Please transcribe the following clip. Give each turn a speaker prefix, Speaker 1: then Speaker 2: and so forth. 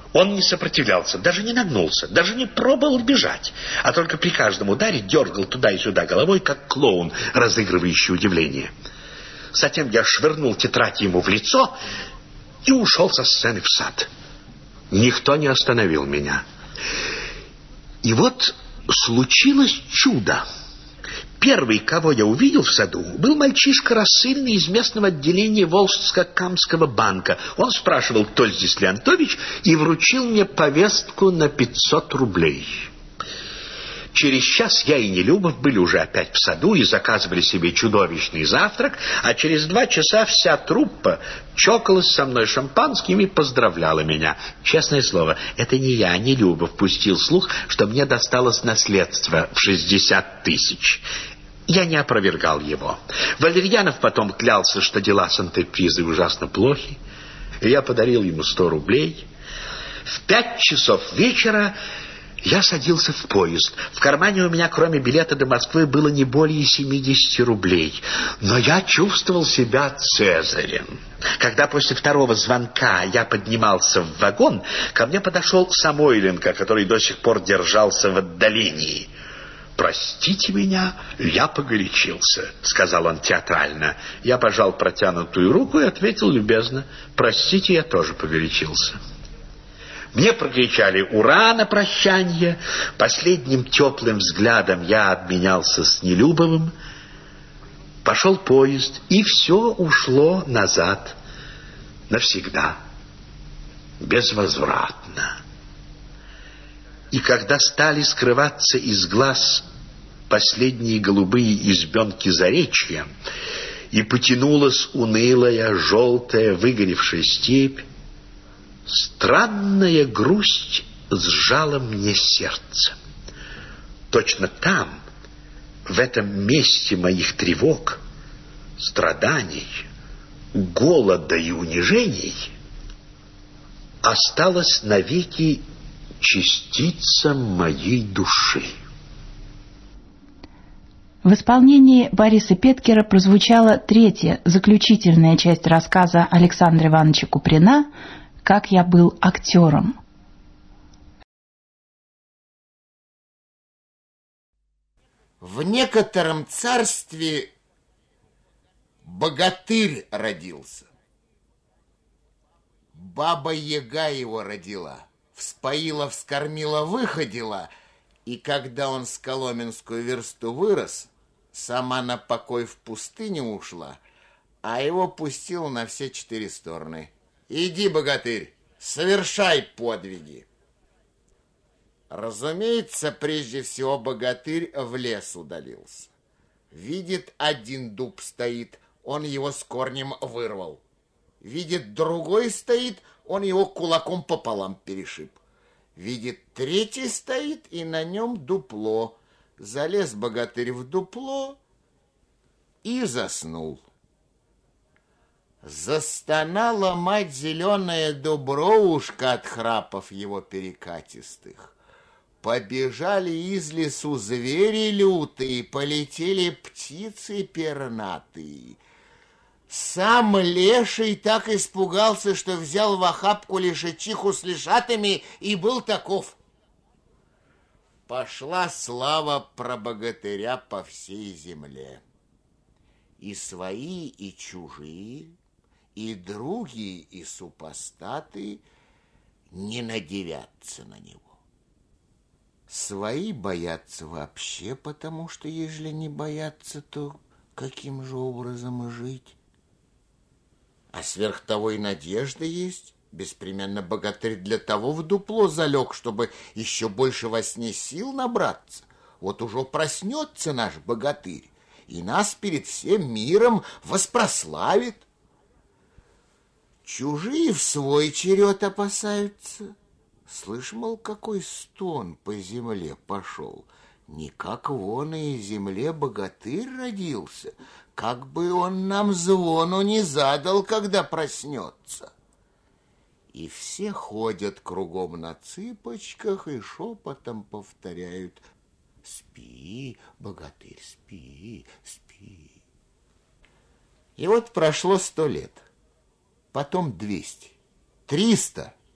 Speaker 1: Он не сопротивлялся, даже не нагнулся, даже не пробовал бежать, а только при каждом ударе дергал туда и сюда головой, как клоун, разыгрывающий удивление. Затем я швырнул тетрадь ему в лицо и ушел со сцены в сад. Никто не остановил меня. И вот случилось чудо. Первый, кого я увидел в саду, был мальчишка рассыльный из местного отделения Волжско-Камского банка. Он спрашивал, кто здесь Леонтович, и вручил мне повестку на 500 рублей. Через час я и Нелюбов были уже опять в саду и заказывали себе чудовищный завтрак, а через 2 часа вся труппа чокалась со мной шампанским и поздравляла меня. Честное слово, это не я, Нелюбов, пустил слух, что мне досталось наследство в 60 тысяч. Я не опровергал его. Валерьянов потом клялся, что дела с антрепризой ужасно плохи, и я подарил ему 100 рублей. В 5 часов вечера я садился в поезд. В кармане у меня, кроме билета до Москвы, было не более 70 рублей. Но я чувствовал себя Цезарем. Когда после второго звонка я поднимался в вагон, ко мне подошел Самойленко, который до сих пор держался в отдалении. «Простите меня, я погорячился», — сказал он театрально. Я пожал протянутую руку и ответил любезно: «Простите, я тоже погорячился». Мне прокричали «Ура!» на прощанье. Последним теплым взглядом я обменялся с Нелюбовым. Пошел поезд, и все ушло назад навсегда, безвозвратно. И когда стали скрываться из глаз последние голубые избенки заречья, и потянулась унылая, желтая, выгоревшая степь, странная грусть сжала мне сердце. Точно там, в этом месте моих тревог, страданий, голода и унижений, осталась навеки частица моей души.
Speaker 2: В исполнении Бориса Петкера прозвучала третья, заключительная часть рассказа Александра Ивановича Куприна «Как я был актером».
Speaker 3: В некотором царстве богатырь родился. Баба-яга его родила, вспоила, вскормила, выходила, и когда он с Коломенскую версту вырос, сама на покой в пустыню ушла, а его пустил на все 4 стороны. Иди, богатырь, совершай подвиги. Разумеется, прежде всего богатырь в лес удалился. Видит, один дуб стоит, он его с корнем вырвал. Видит, другой стоит, он его кулаком пополам перешиб. Видит, третий стоит, и на нем дупло. Залез богатырь в дупло и заснул. Застонала мать зеленая дубровушка от храпов его перекатистых. Побежали из лесу звери лютые, полетели птицы пернатые. Сам леший так испугался, что взял в охапку лешичиху с лешатами и был таков. Пошла слава про богатыря по всей земле. И свои, и чужие, и другие, и супостаты не надивятся на него. Свои боятся вообще, потому что, ежели не боятся, то каким же образом жить? А сверх того и надежда есть. Беспременно богатырь для того в дупло залег, чтобы еще больше во сне сил набраться. Вот уже проснется наш богатырь, и нас перед всем миром воспрославит. Чужие в свой черед опасаются. Слышь, мол, какой стон по земле пошел. Никак вон и земле богатырь родился, как бы он нам звону не задал, когда проснется. И все ходят кругом на цыпочках и шепотом повторяют: спи, богатырь, спи, спи. И вот прошло 100 лет, потом 200, 300,